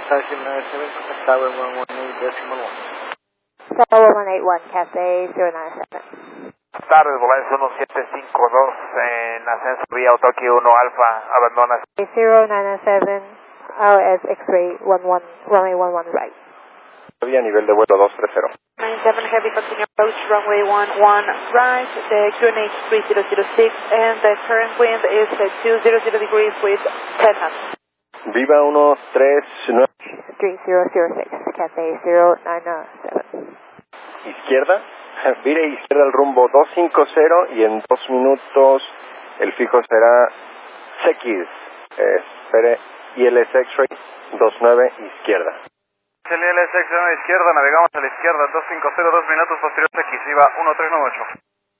Starship 97, contact Tower 118.1. Tower 181, Cathay 097. Tardes, Volaris 1752 en ascenso vía Otoki 1 Alfa, abandona. 097, RS X-ray 11, runway 11 right. Vía nivel de vuelo 230. 97 Heavy, continue approach runway 11 right, the QNH 3006, and the current wind is 200 degrees with 10 knots. Viva 139. 3006, Cathay 097. Izquierda, vire izquierda al rumbo 250 y en 2 minutos el fijo será CX, espere, ILS X-Ray 29 izquierda. El ILS X-Ray izquierda, navegamos a la izquierda, 250, 2 minutos posterior X, viva 1398.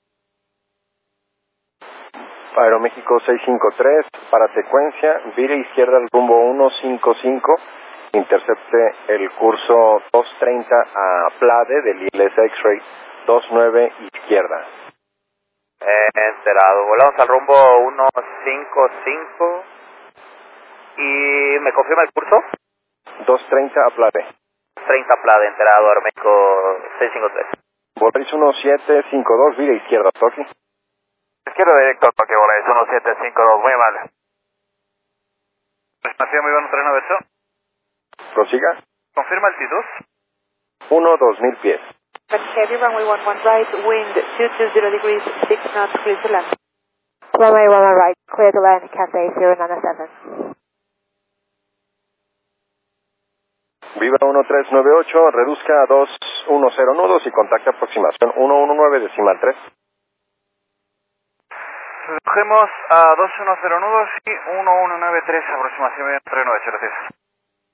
Aeroméxico 653, para secuencia, vire izquierda al rumbo 155, intercepte el curso 230 a Plade del ILS X-Ray 29 izquierda. Enterado, volamos al rumbo 155 y ¿me confirma el curso? 230 a Plade. 30 Plade, enterado, Aeroméxico 653. Volaris 1752, vire izquierda, Toki. Izquierda directo, Toki, Volaris 1752, muy amable. Estimación muy bueno, 398. Prosiga. ¿Confirma altitud? 1-2000 pies. Heavy, runway 11 right, wind 220 degrees, 6 knots, clear to land. Runway 11 right, clear to land, Cathay 097. Viva 1398, reduzca a 210 nudos y contacte aproximación 119 decimal 3. Redujemos a 210 nudos y 1193, aproximación 398, gracias.